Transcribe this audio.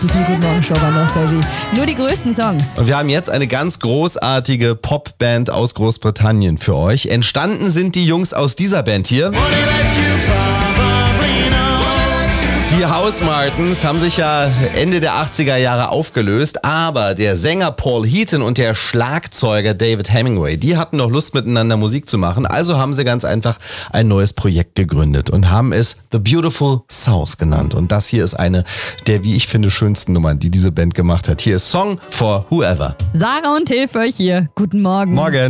Die Guten Morgen Show bei Nostalgie. Nur die größten Songs. Und wir haben jetzt eine ganz großartige Popband aus Großbritannien für euch. Entstanden sind die Jungs aus dieser Band hier. Die House Martins haben sich ja Ende der 80er Jahre aufgelöst, aber der Sänger Paul Heaton und der Schlagzeuger David Hemingway, die hatten noch Lust miteinander Musik zu machen, also haben sie ganz einfach ein neues Projekt gegründet und haben es The Beautiful South genannt. Und das hier ist eine der, wie ich finde, schönsten Nummern, die diese Band gemacht hat. Hier ist Song for Whoever. Sarah und Till für euch hier. Guten Morgen. Morgen.